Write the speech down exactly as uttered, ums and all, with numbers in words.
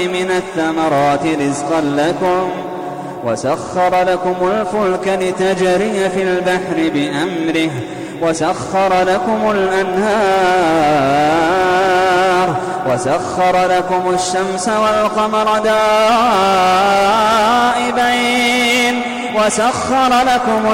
من الثمرات رزقا لكم وسخر لكم الفلك لتجري في البحر بأمره وسخر لكم الأنهار وسخر لكم الشمس والقمر دائبين وسخر لكم